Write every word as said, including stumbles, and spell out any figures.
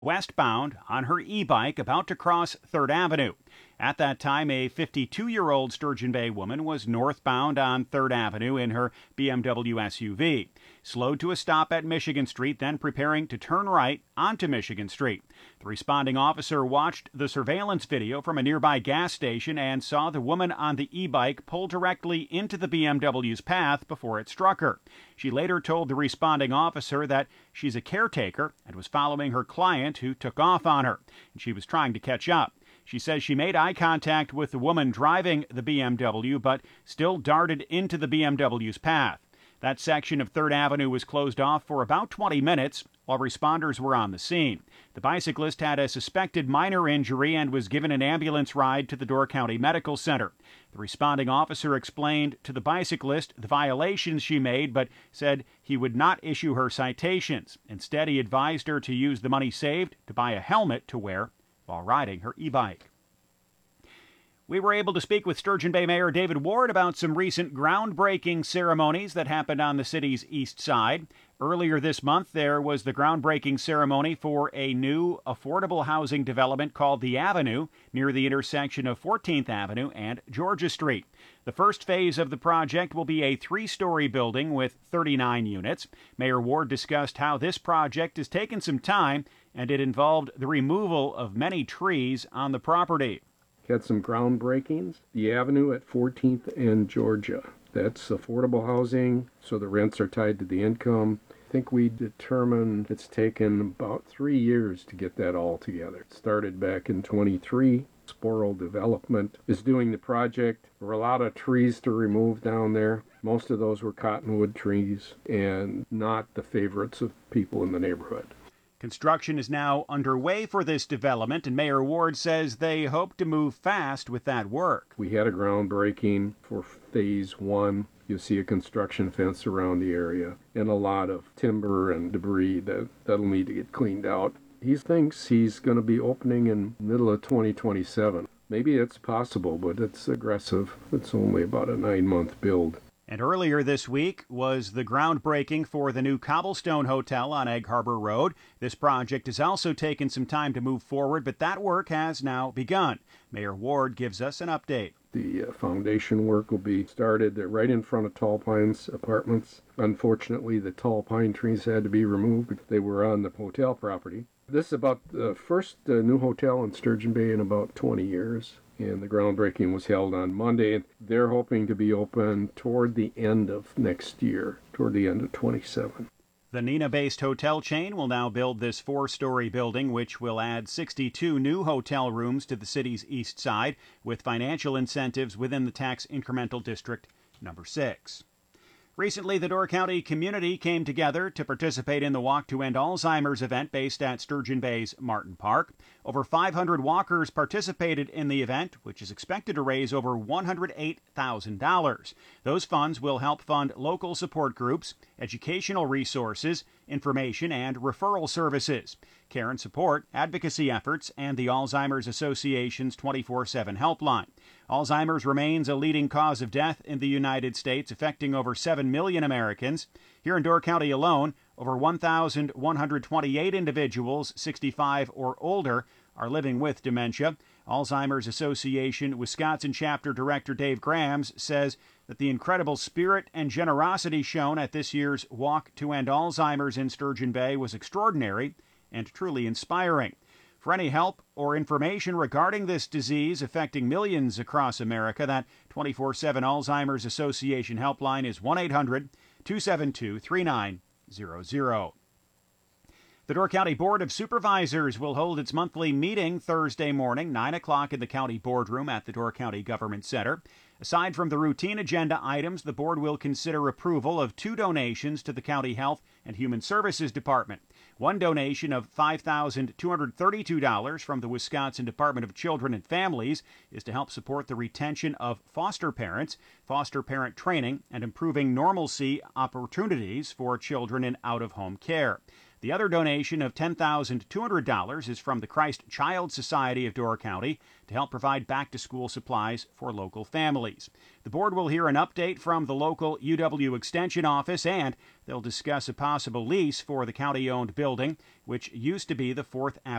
westbound on her e-bike about to cross third Avenue. At that time, a fifty-two-year-old Sturgeon Bay woman was northbound on third Avenue in her B M W S U V. Slowed to a stop at Michigan Street, then preparing to turn right onto Michigan Street. The responding officer watched the surveillance video from a nearby gas station and saw the woman on the e-bike pull directly into the B M W's path before it struck her. She later told the responding officer that she's a caretaker and was following her client who took off on her, and she was trying to catch up. She says she made eye contact with the woman driving the B M W, but still darted into the B M W's path. That section of third Avenue was closed off for about twenty minutes while responders were on the scene. The bicyclist had a suspected minor injury and was given an ambulance ride to the Door County Medical Center. The responding officer explained to the bicyclist the violations she made, but said he would not issue her citations. Instead, he advised her to use the money saved to buy a helmet to wear while riding her e-bike. We were able to speak with Sturgeon Bay Mayor David Ward about some recent groundbreaking ceremonies that happened on the city's east side. Earlier this month, there was the groundbreaking ceremony for a new affordable housing development called The Avenue near the intersection of fourteenth Avenue and Georgia Street. The first phase of the project will be a three-story building with thirty-nine units. Mayor Ward discussed how this project has taken some time, and it involved the removal of many trees on the property. Had some groundbreakings. The Avenue at fourteenth and Georgia. That's affordable housing, so the rents are tied to the income. I think we determined it's taken about three years to get that all together. It started back in twenty-three. Sporal Development is doing the project. There were a lot of trees to remove down there. Most of those were cottonwood trees and not the favorites of people in the neighborhood. Construction is now underway for this development, and Mayor Ward says they hope to move fast with that work. We had a groundbreaking for phase one. You'll see a construction fence around the area and a lot of timber and debris that, that'll need to get cleaned out. He thinks he's going to be opening in the middle of twenty twenty-seven. Maybe it's possible, but it's aggressive. It's only about a nine-month build. And earlier this week was the groundbreaking for the new Cobblestone Hotel on Egg Harbor Road. This project has also taken some time to move forward, but that work has now begun. Mayor Ward gives us an update. The uh, foundation work will be started right in front of Tall Pines Apartments. Unfortunately, the tall pine trees had to be removed. They were on the hotel property. This is about the first uh, new hotel in Sturgeon Bay in about twenty years. And the groundbreaking was held on Monday, and they're hoping to be open toward the end of next year, toward the end of twenty-seven. The Neenah-based hotel chain will now build this four-story building, which will add sixty-two new hotel rooms to the city's east side, with financial incentives within the tax incremental district number six. Recently, the Door County community came together to participate in the Walk to End Alzheimer's event based at Sturgeon Bay's Martin Park. Over five hundred walkers participated in the event, which is expected to raise over one hundred eight thousand dollars. Those funds will help fund local support groups, educational resources, information, and referral services, care and support, advocacy efforts, and the Alzheimer's Association's twenty-four seven helpline. Alzheimer's remains a leading cause of death in the United States, affecting over seven million Americans. Here in Door County alone, over one thousand one hundred twenty-eight individuals sixty-five or older are living with dementia. Alzheimer's Association Wisconsin Chapter Director Dave Grams says that the incredible spirit and generosity shown at this year's Walk to End Alzheimer's in Sturgeon Bay was extraordinary and truly inspiring. For any help or information regarding this disease affecting millions across America, that twenty-four seven Alzheimer's Association helpline is one eight hundred two seven two three nine zero zero. The Door County Board of Supervisors will hold its monthly meeting Thursday morning, nine o'clock in the county boardroom at the Door County Government Center. Aside from the routine agenda items, the board will consider approval of two donations to the County Health and Human Services Department. One donation of five thousand two hundred thirty-two dollars from the Wisconsin Department of Children and Families is to help support the retention of foster parents, foster parent training, and improving normalcy opportunities for children in out-of-home care. The other donation of ten thousand two hundred dollars is from the Christ Child Society of Door County to help provide back-to-school supplies for local families. The board will hear an update from the local U W Extension office, and they'll discuss a possible lease for the county-owned building, which used to be the Fourth Avenue